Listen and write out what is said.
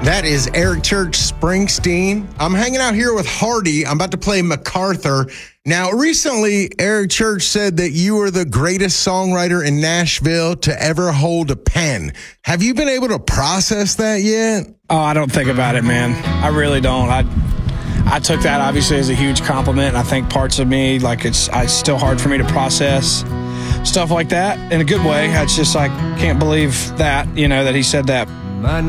That is Eric Church Springsteen. I'm hanging out here with Hardy. I'm about to play MacArthur. Now, recently, Eric Church said that you are the greatest songwriter in Nashville to ever hold a pen. Have you been able to process that yet? Oh, I don't think about it, man. I really don't. I took that obviously as a huge compliment, and I think parts of me, like it's still hard for me to process stuff like that in a good way. It's just I can't believe that, that he said that.